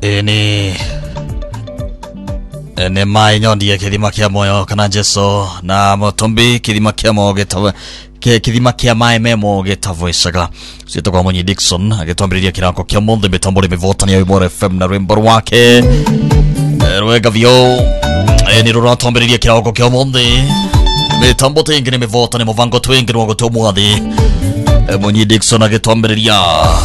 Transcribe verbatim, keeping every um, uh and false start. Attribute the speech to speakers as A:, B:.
A: ni ni mai nyondi ya kithima kia moyo kana Jesu na motombi kithima kia moyo getawe kithima kia mai memo getavoicaga cito kwa Munyi Dickson agitwambiriria kirako kia mundi mitamburi mivotani ya Ibora F M na rwimbo rwake rwega vyo ni ruratwambiriria kirako kia mundi mitambo tingi ni mivotani muvango twingi rwago tumwathi Munyi Dickson agitwambiriria